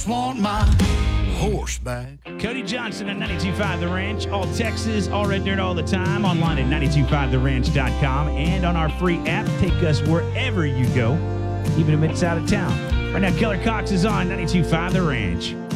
Want my horse back. Cody Johnson at 92.5 The Ranch. All Texas, all Red Dirt, all the time. Online at 925theranch.com and on our free app. Take us wherever you go, even if it's out of town. Right now, Keller Cox is on 92.5 The Ranch.